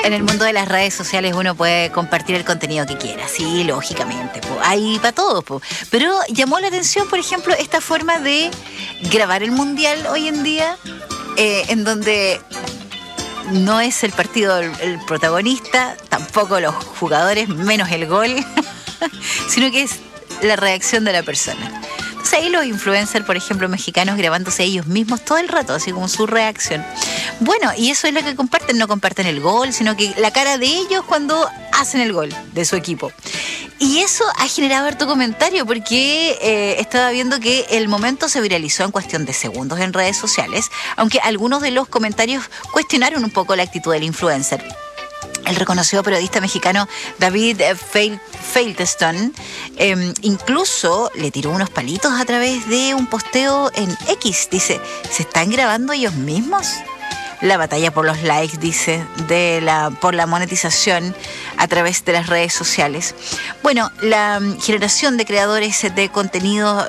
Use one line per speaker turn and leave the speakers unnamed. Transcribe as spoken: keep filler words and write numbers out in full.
En el mundo de las redes sociales uno puede compartir el contenido que quiera, sí, lógicamente, po. Hay para todo, po. Pero llamó la atención, por ejemplo, esta forma de grabar el mundial hoy en día, eh, en donde no es el partido el, el protagonista, tampoco los jugadores, menos el gol, sino que es la reacción de la persona. Entonces ahí los influencers, por ejemplo, mexicanos, grabándose ellos mismos todo el rato, así como su reacción. Bueno, y eso es lo que comparten, no comparten el gol, sino que la cara de ellos cuando hacen el gol de su equipo. Y eso ha generado harto comentario porque eh, estaba viendo que el momento se viralizó en cuestión de segundos en redes sociales, aunque algunos de los comentarios cuestionaron un poco la actitud del influencer. El reconocido periodista mexicano David Feitelson eh, incluso le tiró unos palitos a través de un posteo en X. Dice, ¿se están grabando ellos mismos? La batalla por los likes, dice, de la, por la monetización a través de las redes sociales. Bueno, la generación de creadores de contenido